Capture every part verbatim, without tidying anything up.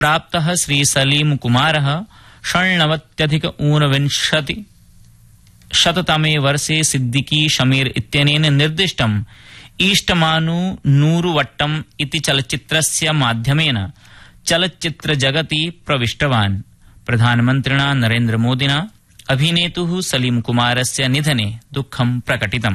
प्राप्तः श्री सलीम कुमारः षण्णवत्यधिक ऊनविंशति शततमे वर्षे सिद्दीकी शमीर इत्यनेन निर्दिष्टम् ईष्टमानु नूरुवट्टम् इति चलच्चित्रस्य माध्यमेन चलच्चित्रजगति प्रविष्टवान्। प्रधानमन्त्रिणा नरेन्द्र मोदिना अभिनेतुः सलीम कुमारस्य निधने दुःखं प्रकटितम्।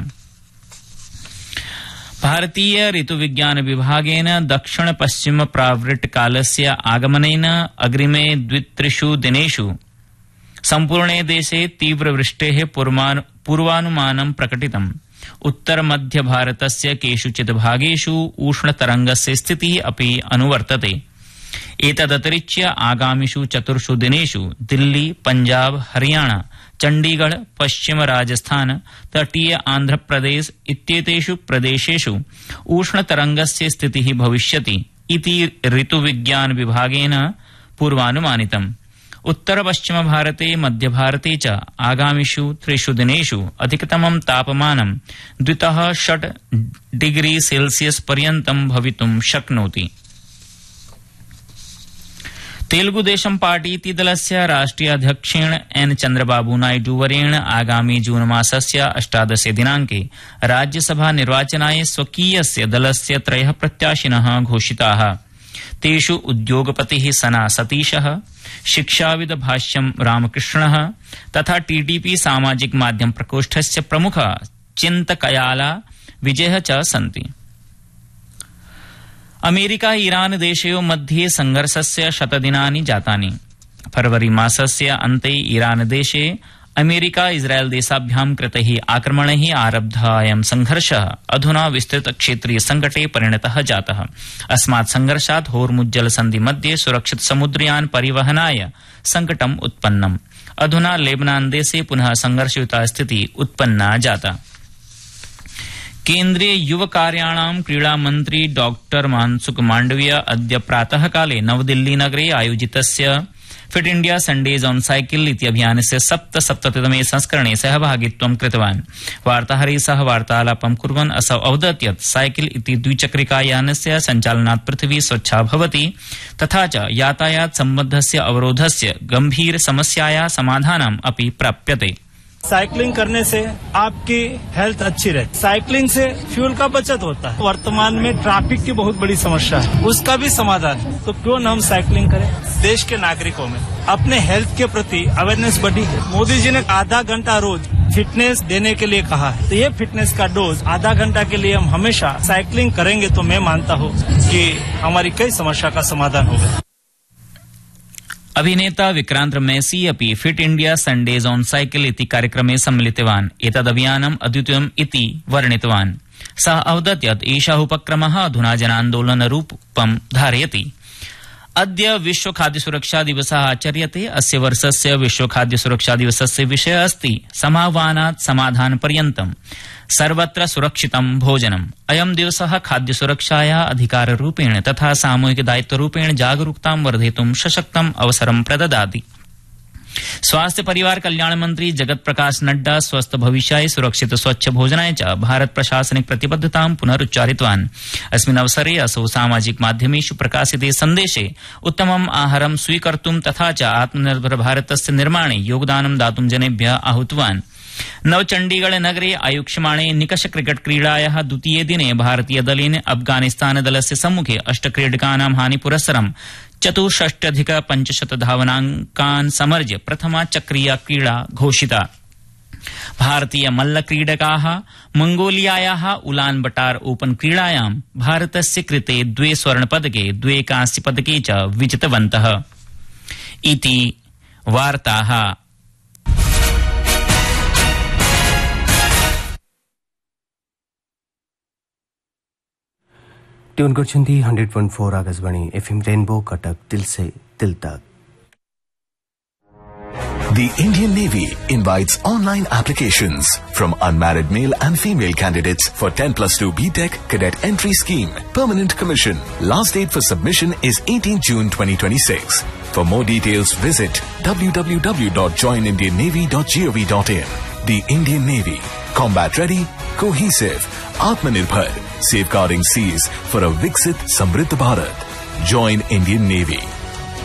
भारतीय ऋतुविज्ञान विभागेन दक्षिण पश्चिम प्रावृट्कालस्य आगमनेन अग्रिमे द्वित्रिषु दिनेषु सम्पूर्णे देशे तीव्रवृष्टेः पूर्वानुमानं प्रकटितम्। उत्तर मध्य भारतस्य केषुचित् भागेषु उष्णतरंगस्य स्थितिः अपि अनुवर्तते। एतदतिरिच्य आगामिषु चतुर्षु दिनेषु दिल्ली, पंजाब, हरियाणा, चण्डीगढ़, पश्चिम राजस्थान, तटीय आंध्रप्रदेश इत्येतेषु प्रदेशेषु उष्णतरंगस्य स्थितिः भविष्यति इति ऋतुविज्ञान विभागेन पूर्वानुमानितम्। उत्तर पश्चिम भारते, मध्य भारते च आगामिषु त्रिषु दिनेषु अधिकतमं तापमानं द्वितः षट् डिग्री सेल्सियस पर्यन्तं भवितुं शक्नोति। तेलुगुदेशम पार्टी इति दलस्य राष्ट्रीय अध्यक्षेण एन चंद्रबाबू नायडू वर्येण आगामी जून मासस्य अष्टादशे दिनांके राज्यसभा निर्वाचनाय स्वकीयस्य दलस्य त्रयः प्रत्याशिनः घोषिताः। तेषु उद्योगपतिः सना सतीशः, शिक्षाविद भाष्यं रामकृष्णः तथा टीडीपी सामाजिक माध्यम प्रकोष्ठस्य प्रमुखः चिन्तकयाला विजयः च सन्ति। अमेरिका ईरान देशयोः मध्ये संघर्षस्य शतदिनानि जातानि। फरवरी मासस्य अन्ते ईरान देशे अमेरिका इस्राएल देशाभ्यां कृतैः आक्रमणैः आरब्धः अयं संघर्षः अधुना विस्तृत क्षेत्रीय संकटे परिणतः जातः। अस्मात् संघर्षात् होर्मुज जलसन्धि मध्ये सुरक्षित समुद्रयान परिवहनाय संकटम् उत्पन्नम्। अधुना लेबनान देशे पुनः संघर्षयुता स्थितिः उत्पन्ना जाता। केन्द्रीय युव कार्याणां क्रीडा मन्त्री डॉक्टर मनसुख मांडविय अद्य प्रातः काले नवदिल्ली नगरे आयोजितस्य fit India Sundays on cycle इति अभियानस्य सप्तसप्ततितमे संस्करणे सहभागित्वं कृतवान्। वार्ताहरैः सह वार्तालापं कुर्वन् असौ अवदत् यत् साइकिल इति द्विचक्रिकायानस्य सञ्चालनात् पृथिवी स्वच्छा भवति तथा च यातायात सम्बद्धस्य अवरोधस्य गंभीर समस्यायाः समाधानम् अपि प्राप्यते। साइकिलिंग करने से आपकी हेल्थ अच्छी रहती। साइकिलिंग से फ्यूल का बचत होता है। वर्तमान में ट्रैफिक की बहुत बड़ी समस्या है, उसका भी समाधान है। तो क्यों न हम साइकिलिंग करें। देश के नागरिकों में अपने हेल्थ के प्रति अवेयरनेस बढ़ी है। मोदी जी ने आधा घंटा रोज फिटनेस देने के लिए कहा है, तो ये फिटनेस का डोज आधा घंटा के लिए हम हमेशा साइकिलिंग करेंगे तो मैं मानता हूँ कि हमारी कई समस्या का समाधान होगा। अभिनेता विक्रांत मैसी अपि fit India Sundays on cycle इति कार्यक्रमे सम्मिलितवान्। एतदभियानम् अद्वितीयम् इति वर्णितवान्। सः अवदत् यत् एषः उपक्रमः अधुना जनान्दोलनरूपं धारयति। अद्य विश्व खाद्य सुरक्षा दिवसः आचर्यते। अस्य वर्षस्य विश्व खाद्य सुरक्षा दिवसस्य विषयः अस्ति समाह्वानात् समाधानपर्यन्तं सर्वत्र सुरक्षितं भोजनम्। अयं दिवसः खाद्य सुरक्षायाः अधिकाररूपेण तथा सामूहिक दायित्वरूपेण जागरूकतां वर्धयितुं सशक्तम् अवसरं प्रददाति। स्वास्थ्य परिवार कल्याण मंत्री जगत प्रकाश नड्डा स्वस्थ भविष्याय सुरक्षित स्वच्छ भोजनाय च भारत प्रशासनिक प्रतिबद्धतां पुनरुच्चारितवान्। अस्मिन् अवसरे असौ सामाजिक माध्यमेषु प्रकाशिते सन्देशे उत्तमम् आहारं स्वीकर्तुं तथा च आत्मनिर्भर भारतस्य निर्माणे योगदानं दातुं जनेभ्यः आहूतवान्। नवचण्डीगढ़ नगरे आयोक्ष्यमाणे निकष क्रिकेट क्रीडायाः द्वितीये दिने भारतीय दलेन अफगानिस्तान दलस्य सम्मुखे अष्ट क्रीडकानां हानिपुरस्सरं चतुष्षष्ट्यधिक पंचशत धावनाङ्कान् समर्ज्य प्रथमा चक्रीया क्रीडा घोषिता। भारतीय मल्लक्रीडकाः मंगोलियायाः उलान बटार ओपन क्रीडायां भारतस्य कृते द्वे स्वर्णपदके द्वे कांस्यपदके च विजितवन्तः। इति वार्ताः। Tune करछन्ति hundred point four Akashvani FM rainbow Cuttack दिल से दिल तक। The Indian Navy invites online applications from unmarried male and female candidates for ten plus two B Tech Cadet Entry Scheme, Permanent Commission. Last date for submission is eighteenth June twenty twenty-six. For more details, visit w w w dot join indian navy dot gov dot in. The Indian Navy, combat ready, cohesive, Atmanirbhar, safeguarding seas for a Viksit Samriddh Bharat. Join Indian Navy.